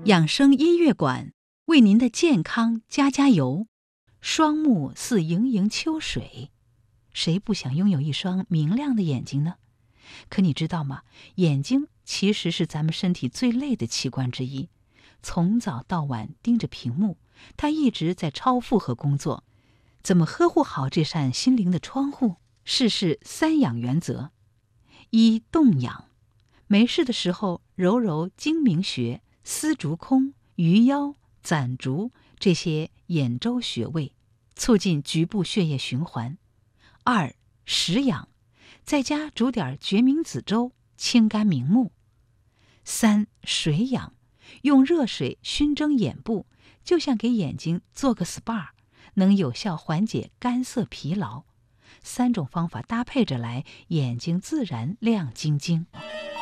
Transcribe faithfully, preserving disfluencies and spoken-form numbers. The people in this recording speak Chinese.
养生音乐馆为您的健康加加油。双目似盈盈秋水，谁不想拥有一双明亮的眼睛呢？可你知道吗？眼睛其实是咱们身体最累的器官之一，从早到晚盯着屏幕，它一直在超负荷工作。怎么呵护好这扇心灵的窗户？试试三养原则：一、动养，没事的时候揉揉睛明穴、丝竹空、鱼腰、攒竹这些眼周穴位，促进局部血液循环。二、食养，在家煮点决明子粥，清肝明目。三、水养，用热水熏蒸眼部，就像给眼睛做个 S P A， 能有效缓解干涩疲劳。三种方法搭配着来，眼睛自然亮晶晶。